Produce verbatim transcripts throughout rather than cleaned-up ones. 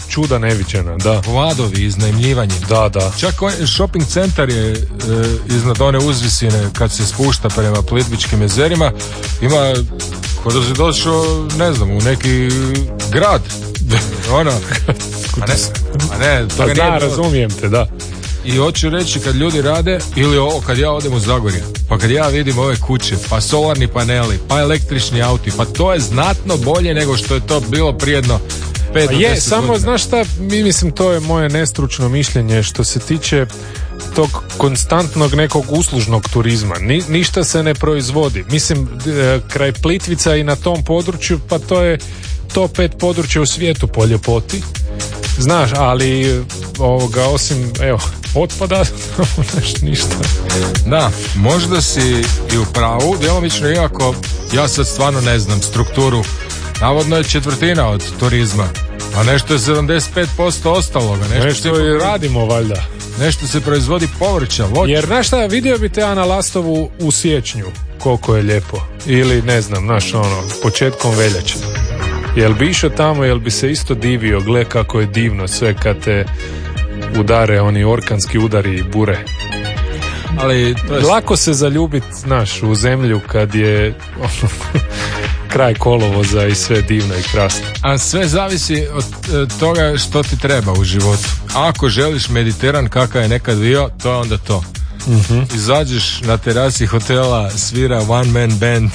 čuda neviđena, da. Vladovi, iznajmljivanje. Da, da. Čak on, shopping centar je e, iznad one uzvisine kad se spušta prema Plitvičkim jezerima, ima kod da si došao, ne znam, u neki grad. Ono, a ne, a ne, to pa zna, razumijem te, da. I hoću reći, kad ljudi rade, ili ovo, kad ja odem u Zagorje, pa kad ja vidim ove kuće, pa solarni paneli, pa električni auti, pa to je znatno bolje nego što je to bilo prijedno pet do deset je, samo godina. Znaš šta, mi mislim, to je moje nestručno mišljenje što se tiče tog konstantnog nekog uslužnog turizma. Ni, ništa se ne proizvodi. Mislim, e, kraj Plitvica i na tom području, pa to je top pet područja u svijetu po ljepoti. Znaš, ali ovoga, osim, evo, otpada, znaš, ništa. Da, možda si i u pravu, djelomično, iako ja sad stvarno ne znam strukturu. Navodno je četvrtina od turizma, a nešto je sedamdeset pet posto ostaloga. Nešto, nešto i radimo, valjda. Nešto se proizvodi povrća, voća. Jer, znaš šta, vidio bi te Ana Lastovu u siječnju, koliko je lijepo. Ili, ne znam, znaš, ono, početkom veljače. Jel bi išao tamo, jel bi se isto divio, gle kako je divno sve kad te udare oni orkanski udari i bure. Ali to je... Lako se zaljubit, znaš, u zemlju kad je ono, kraj kolovoza i sve divno i krasno. A sve zavisi od, od toga što ti treba u životu. Ako želiš Mediteran kakav je nekad bio, to je onda to. Uh-huh. Izađeš na terasi hotela, svira one man band.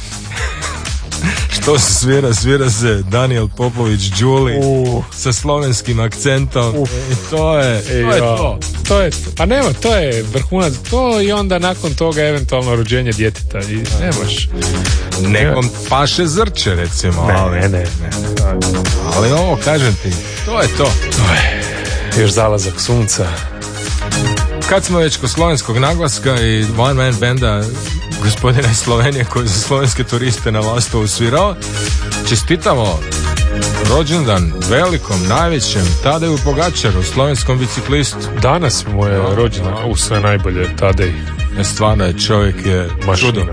Što se svira? Svira se Daniel Popović Đuli uh. sa slovenskim akcentom. Uh. I to je, to je to. To je, pa nema, to je vrhunac. To i onda nakon toga eventualno rođenje djeteta. I nemaš. Nekom paše zrče, recimo. Ne, ali, ne, ne, ne. Ali ovo, kažem ti, to je to. To je još zalazak sunca. Kad smo već kod slovenskog naglaska i one man benda gospodina iz Slovenije koji za slovenske turiste na Lastovu svirao, čestitamo rođendan velikom, najvećem Tadeju Pogačaru, slovenskom biciklistu. Danas mu je no, rođendan, no. U sve najbolje Tadej. Ne, stvarno je, čovjek je čudo.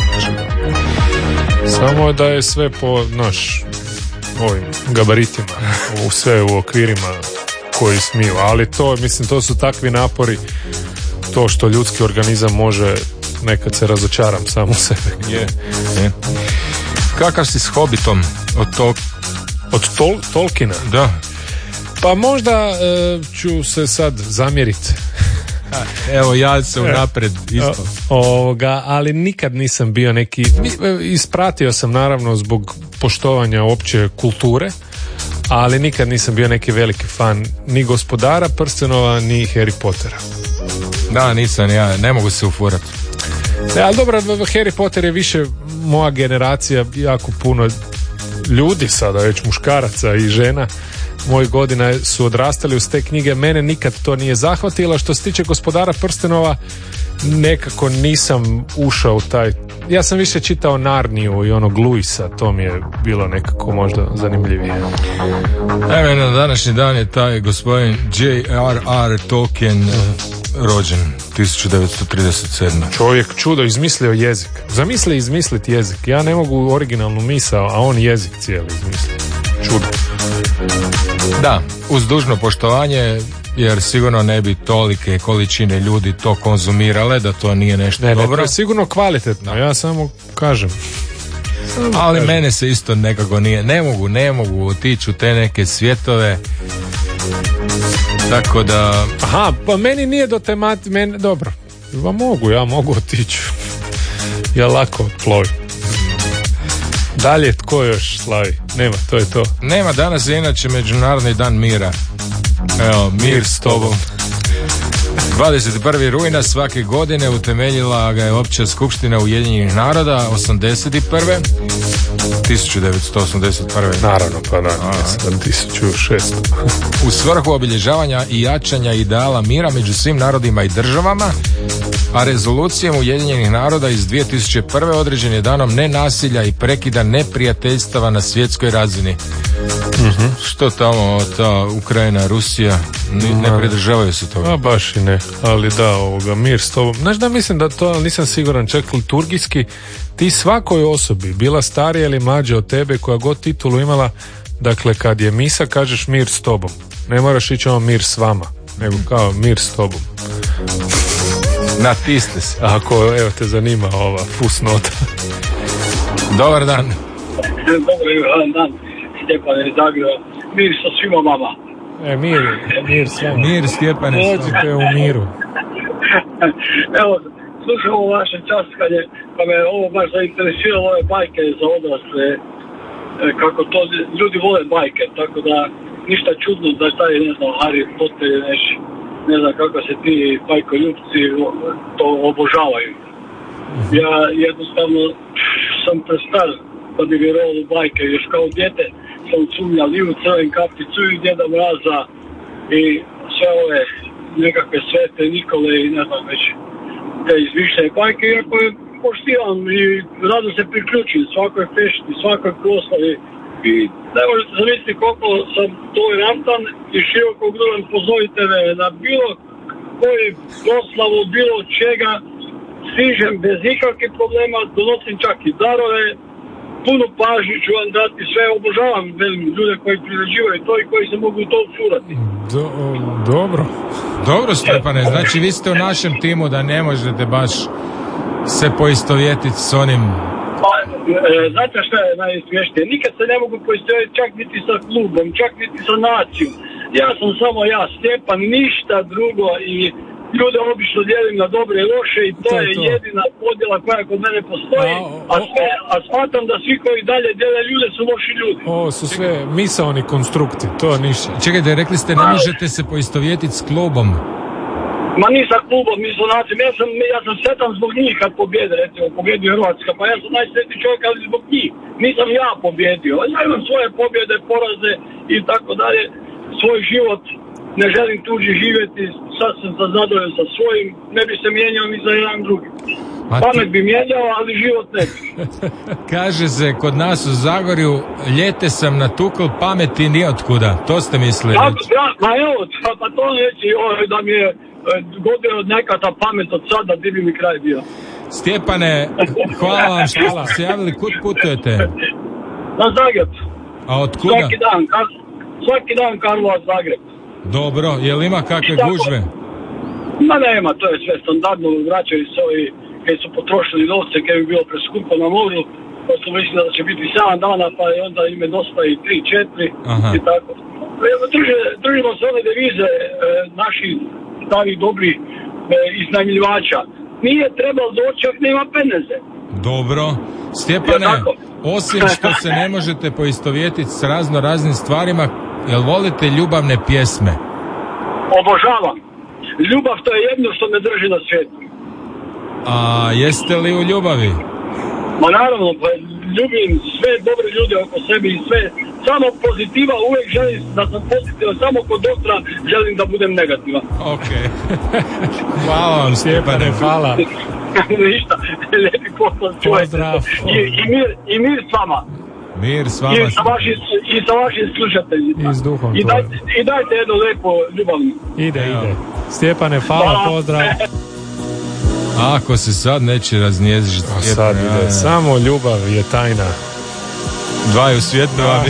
Samo da je sve po naš ovim gabaritima, u sve u okvirima koji smiju, ali to, mislim, to su takvi napori, to što ljudski organizam može, nekad se razočaram sam u sebe. Je, je. Kakav si s Hobbitom od tol... Od tol, Tolkiena? Da. Pa možda e, ću se sad zamjeriti. Evo, ja se unapred isto. Ovoga, ali nikad nisam bio neki, ispratio sam naravno zbog poštovanja opće kulture, ali nikad nisam bio neki veliki fan ni Gospodara prstenova, ni Harry Pottera. Da, nisam, ja ne mogu se ufurati. Ja, ali dobro, Harry Potter je više moja generacija, jako puno ljudi sada, već muškaraca i žena mojih godina su odrastali uz te knjige, mene nikad to nije zahvatilo. Što se tiče Gospodara prstenova, nekako nisam ušao u taj, ja sam više čitao Narniju i onog Luisa, to mi je bilo nekako možda zanimljivije. Evo, na današnji dan je taj gospodin J R R Tolkien rođen tisuću devetsto trideset sedme. Čovjek čudo, izmislio jezik. Zamisli izmisliti jezik. Ja ne mogu originalnu misao, a on jezik cijeli izmislio. Čudo. Da, uz dužno poštovanje, jer sigurno ne bi tolike količine ljudi to konzumirale, da to nije nešto ne, dobro. Ne, to je sigurno kvalitetno, ja samo kažem. Samo Ali kažem. Mene se isto nekako nije, ne mogu, ne mogu otići u te neke svjetove. Tako da... Aha, pa meni nije do temati, meni, dobro, ja mogu, ja mogu otići. Ja lako plovim. Dalje, tko još slavi? Nema, to je to. Nema, danas je inače Međunarodni dan mira. Evo, mir, mir s tobom. dvadeset prvi rujna svake godine utemeljila ga je Opća skupština Ujedinjenih naroda osamdeset prve tisuću devetsto osamdeset prve. Naravno, pa da, ne tisuću šesto. U svrhu obilježavanja i jačanja ideala mira među svim narodima i državama, a rezolucijom Ujedinjenih naroda iz dvije tisuće prve određen je danom nenasilja i prekida neprijateljstava na svjetskoj razini. Mm-hmm. Što tamo, ta Ukrajina, Rusija, ne, ne pridržavaju se toga. A baš i ne, ali da, ovoga, mir s tobom. Znaš da mislim da to, nisam siguran, čak liturgijski, ti svakoj osobi, bila starija ili mlađa od tebe, koja god titulu imala, Dakle, kad je misa, kažeš mir s tobom. Ne moraš ići ono mir s vama, nego kao mir s tobom. Natisne se. Ako, evo, te zanima ova fusnota. Dobar dan. Dobar dan, Stjepan iz Zagreba. Mir sa svima vama. E, mir, mir s vama. Mir, Stjepane. Dođite u miru. Evo, slušam ovo vaše časkanje, pa me ovo baš zainteresiralo, ove bajke za odrasle, kako to ljudi vole bajke, tako da ništa čudno da taj, ne znam, Harry Potter je neš, ne znam kako se ti bajkoljupci to obožavaju. Ja jednostavno sam prestar da bi vjerovao u bajke, još kao dijete sam sumnjal i u Crven kapicu i Djeda Mraza i sve ove nekakve Svete Nikole i ne znam već te izmišljene bajke, iako je poštivam i rado se priključim svakoj fešti, svakoj proslavi i ne možete zamisliti koliko sam tolerantan i široko grudan, pozovite me na bilo koji proslavu, bilo čega, stižem bez ikakvih problema, donosim čak i darove, puno pažnje ću vam dati, sve obožavam velim, ljude koji priređivaju to i koji se mogu to usurati. Do, dobro. Dobro, Stjepane, znači vi ste u našem timu da ne možete baš se poistovjetiti s onim... Pa, e, znate šta je najsmješnije? Nikad se ne mogu poistovjetiti čak niti sa klubom, čak niti sa nacijom. Ja sam samo ja, Stjepan, ništa drugo i ljude obično dijelim na dobre i loše i to, to je to. Jedina podjela koja kod mene postoji, a, a, sve, a smatram da svi koji dalje dijele ljude su loši ljudi. Ovo su sve misaoni konstrukti, to ništa. Čekajte, rekli ste ne možete se poistovjetiti s klubom. Ma ni sa klubom, ni sa nacijom. Ja sam, ja sam sretan zbog njih kad pobjede, recimo, pobjedi Hrvatska, pa ja sam najsretniji čovjek, ali zbog njih. Nisam ja pobjedio. Ja imam svoje pobjede, poraze i tako dalje. Svoj život, ne želim tuđi živjeti, sad sam zadovoljan sa svojim, ne bi se mijenjao ni za jedan drugi. Pamet bi mijenjao, ali život ne bi. Kaže se kod nas u Zagorju, ljete sam natukl pameti nijotkuda. To ste mislili? Ja, ja, ma evo, pa to neći da mi je godine od neka ta pamet od sada, di bi mi kraj bio. Stjepane, hvala vam što ste se javili. Kud putujete? Na Zagreb. A od kuda? Svaki dan, kar, svaki dan Karlovac Zagreb. Dobro, je li ima kakve gužve? Ma nema, to je sve standardno, vraćaju se ovi kad su potrošili novce, kad bi bilo preskupo na moru, pa su mislili da će biti sedam dana, pa je onda ime dosta i tri, četiri i tako. Drži, držimo se one devize e, naši stari dobri e, iznajmljivača. Nije trebalo doći ako nema peneze. Dobro. Stjepane, osim što se ne možete poistovjetiti s razno raznim stvarima, jel volite ljubavne pjesme? Obožavam. Ljubav to je jedno što me drži na svijetu. A jeste li u ljubavi? Ma naravno, pa ljubim sve dobre ljude oko sebi i sve. Samo pozitiva, uvijek želim da sam pozitivan, samo kod doktora želim da budem negativan. Ok. Hvala vam, Stjepane, hvala. Ništa, lijepi pozdrav. Pozdrav. I, i, mir, I mir s vama. Mir s vama. I sa vašim, i sa vašim slušateljima. I s duhom I dajte, I dajte jedno lijepo ljubavno. Ide, ide. Stjepane, hvala, hvala. Pozdrav. Ako se sad neće raznježiti. Sad ide, samo ljubav je tajna. Dvaju svjetova.